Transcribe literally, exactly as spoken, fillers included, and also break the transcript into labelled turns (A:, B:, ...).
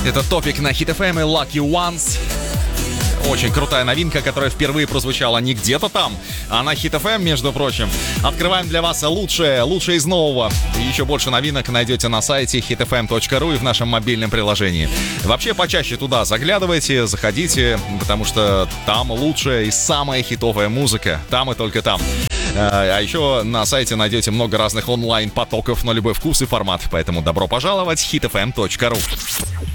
A: Это топик на Hit эф эм и Lucky Ones. Очень крутая новинка, которая впервые прозвучала не где-то там, а на Hit эф эм, между прочим. Открываем для вас лучшее, лучшее из нового. И еще больше новинок найдете на сайте хит эф эм точка ру и в нашем мобильном приложении. Вообще, почаще туда заглядывайте, заходите, потому что там лучшая и самая хитовая музыка. Там и только там. А еще на сайте найдете много разных онлайн-потоков на любой вкус и формат. Поэтому добро пожаловать в хит эф эм точка ру.